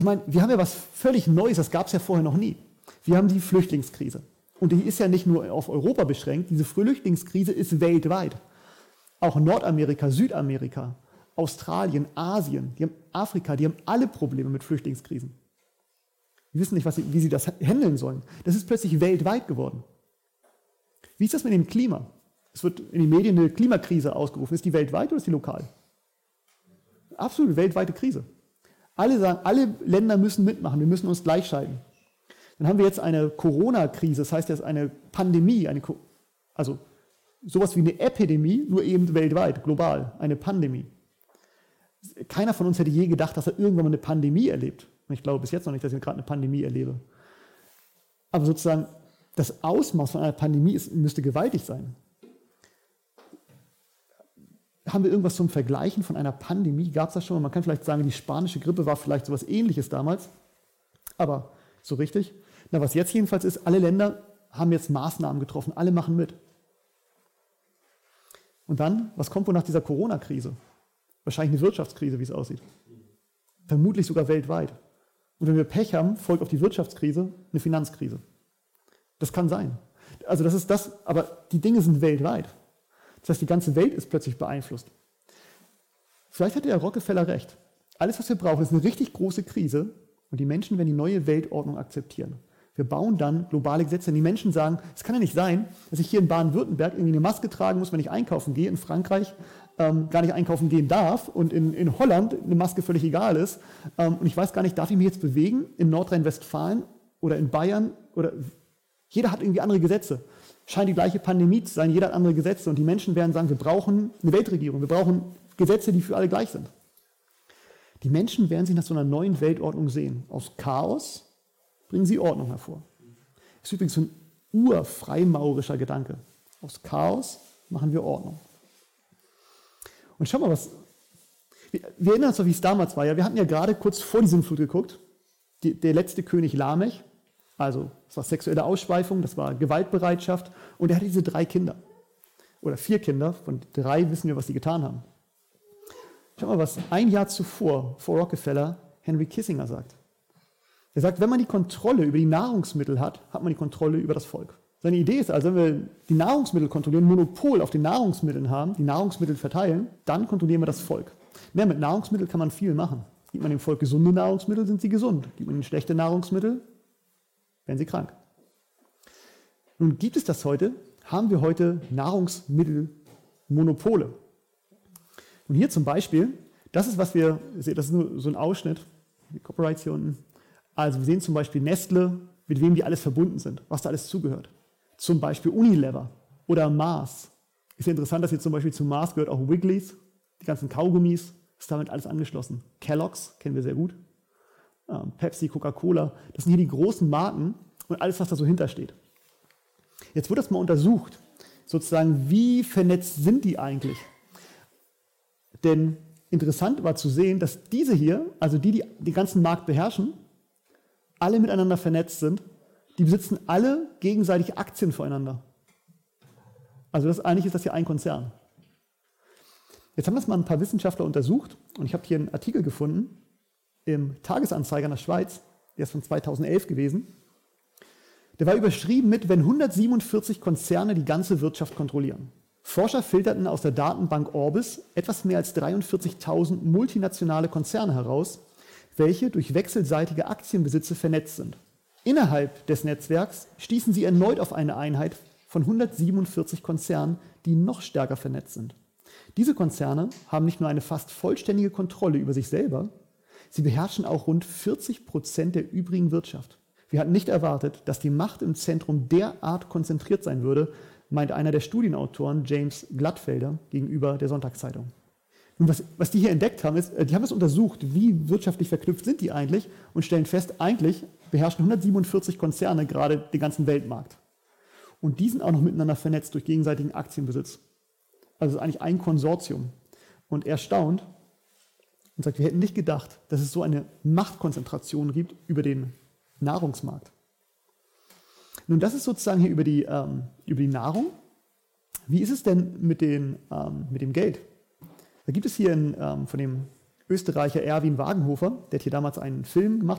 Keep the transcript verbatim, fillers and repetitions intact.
Ich meine, wir haben ja was völlig Neues, das gab es ja vorher noch nie. Wir haben die Flüchtlingskrise. Und die ist ja nicht nur auf Europa beschränkt, diese Flüchtlingskrise ist weltweit. Auch Nordamerika, Südamerika, Australien, Asien, die haben Afrika, die haben alle Probleme mit Flüchtlingskrisen. Die wissen nicht, was sie, wie sie das handeln sollen. Das ist plötzlich weltweit geworden. Wie ist das mit dem Klima? Es wird in den Medien eine Klimakrise ausgerufen. Ist die weltweit oder ist die lokal? Absolute weltweite Krise. Alle sagen, alle Länder müssen mitmachen, wir müssen uns gleichschalten. Dann haben wir jetzt eine Corona-Krise, das heißt jetzt eine Pandemie, eine, also sowas wie eine Epidemie, nur eben weltweit, global, eine Pandemie. Keiner von uns hätte je gedacht, dass er irgendwann mal eine Pandemie erlebt. Und ich glaube bis jetzt noch nicht, dass ich gerade eine Pandemie erlebe. Aber sozusagen das Ausmaß von einer Pandemie ist, müsste gewaltig sein. Haben wir irgendwas zum Vergleichen von einer Pandemie? Gab es das schon mal? Man kann vielleicht sagen, die spanische Grippe war vielleicht so etwas Ähnliches damals. Aber so richtig. Na, was jetzt jedenfalls ist, alle Länder haben jetzt Maßnahmen getroffen. Alle machen mit. Und dann, was kommt wohl nach dieser Corona-Krise? Wahrscheinlich eine Wirtschaftskrise, wie es aussieht. Vermutlich sogar weltweit. Und wenn wir Pech haben, folgt auf die Wirtschaftskrise eine Finanzkrise. Das kann sein. Also das ist das, aber die Dinge sind weltweit. Das heißt, die ganze Welt ist plötzlich beeinflusst. Vielleicht hatte ja Rockefeller recht. Alles, was wir brauchen, ist eine richtig große Krise und die Menschen werden die neue Weltordnung akzeptieren. Wir bauen dann globale Gesetze. Und die Menschen sagen, es kann ja nicht sein, dass ich hier in Baden-Württemberg irgendwie eine Maske tragen muss, wenn ich einkaufen gehe, in Frankreich ähm, gar nicht einkaufen gehen darf und in, in Holland eine Maske völlig egal ist. Ähm, und ich weiß gar nicht, darf ich mich jetzt bewegen in Nordrhein-Westfalen oder in Bayern? Oder jeder hat irgendwie andere Gesetze. Scheint die gleiche Pandemie zu sein, jeder hat andere Gesetze. Und die Menschen werden sagen, wir brauchen eine Weltregierung, wir brauchen Gesetze, die für alle gleich sind. Die Menschen werden sich nach so einer neuen Weltordnung sehen. Aus Chaos bringen sie Ordnung hervor. Das ist übrigens so ein urfreimaurischer Gedanke. Aus Chaos machen wir Ordnung. Und schau mal, was. Wir, wir erinnern uns doch, wie es damals war. Ja, wir hatten ja gerade kurz vor diesem Flut geguckt. Die, der letzte König Lamech, also das war sexuelle Ausschweifung, das war Gewaltbereitschaft. Und er hatte diese drei Kinder. Oder vier Kinder. Von drei wissen wir, was sie getan haben. Schau mal, was ein Jahr zuvor, vor Rockefeller, Henry Kissinger sagt. Er sagt, wenn man die Kontrolle über die Nahrungsmittel hat, hat man die Kontrolle über das Volk. Seine Idee ist also, wenn wir die Nahrungsmittel kontrollieren, Monopol auf den Nahrungsmitteln haben, die Nahrungsmittel verteilen, dann kontrollieren wir das Volk. Ja, mit Nahrungsmitteln kann man viel machen. Gibt man dem Volk gesunde Nahrungsmittel, sind sie gesund. Gibt man ihnen schlechte Nahrungsmittel, werden sie krank. Nun gibt es das heute, haben wir heute Nahrungsmittelmonopole. Und hier zum Beispiel, das ist, was wir, das ist nur so ein Ausschnitt, die Copyrights hier unten. Also wir sehen zum Beispiel Nestle, mit wem die alles verbunden sind, was da alles zugehört. Zum Beispiel Unilever oder Mars. Ist ja interessant, dass hier zum Beispiel zu Mars gehört auch Wrigley's, die ganzen Kaugummis, ist damit alles angeschlossen. Kellogg's kennen wir sehr gut, ähm, Pepsi, Coca-Cola, das sind hier die großen Marken und alles, was da so hintersteht. Jetzt wird das mal untersucht, sozusagen, wie vernetzt sind die eigentlich? Denn interessant war zu sehen, dass diese hier, also die, die den ganzen Markt beherrschen, alle miteinander vernetzt sind, die besitzen alle gegenseitig Aktien voreinander. Also das, eigentlich ist das hier ein Konzern. Jetzt haben das mal ein paar Wissenschaftler untersucht und ich habe hier einen Artikel gefunden im Tagesanzeiger in der Schweiz, der ist von zweitausendelf gewesen. Der war überschrieben mit, wenn hundertsiebenundvierzig Konzerne die ganze Wirtschaft kontrollieren. Forscher filterten aus der Datenbank Orbis etwas mehr als dreiundvierzigtausend multinationale Konzerne heraus, welche durch wechselseitige Aktienbesitze vernetzt sind. Innerhalb des Netzwerks stießen sie erneut auf eine Einheit von hundertsiebenundvierzig Konzernen, die noch stärker vernetzt sind. Diese Konzerne haben nicht nur eine fast vollständige Kontrolle über sich selber, sie beherrschen auch rund vierzig Prozent der übrigen Wirtschaft. Wir hatten nicht erwartet, dass die Macht im Zentrum derart konzentriert sein würde, meint einer der Studienautoren James Gladfelder gegenüber der Sonntagszeitung. Und was, was die hier entdeckt haben, ist, die haben es untersucht, wie wirtschaftlich verknüpft sind die eigentlich und stellen fest, eigentlich beherrschen hundertsiebenundvierzig Konzerne gerade den ganzen Weltmarkt. Und die sind auch noch miteinander vernetzt durch gegenseitigen Aktienbesitz. Also es ist eigentlich ein Konsortium. Und er staunt und sagt, wir hätten nicht gedacht, dass es so eine Machtkonzentration gibt über den Nahrungsmarkt. Nun, das ist sozusagen hier über die, ähm, über die Nahrung. Wie ist es denn mit, den, ähm, mit dem Geld? Da gibt es hier in, ähm, von dem Österreicher Erwin Wagenhofer, der hat hier damals einen Film gemacht,